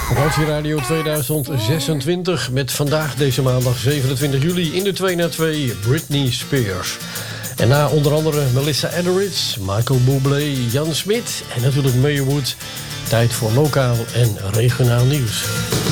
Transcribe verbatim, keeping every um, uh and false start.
Vakantieradio tweeduizend zesentwintig met vandaag deze maandag zevenentwintig juli in de twee na twee Britney Spears. En na onder andere Melissa Etheridge, Michael Bublé, Jan Smit en natuurlijk Maywood. Tijd voor lokaal en regionaal nieuws.